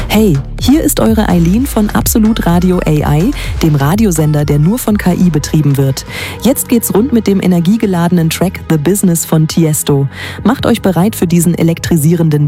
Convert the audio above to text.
Hey, hier ist eure Eileen von Absolut Radio AI, dem Radiosender, der nur von KI betrieben wird. Jetzt geht's rund mit dem energiegeladenen Track The Business von Tiesto. Macht euch bereit für diesen elektrisierenden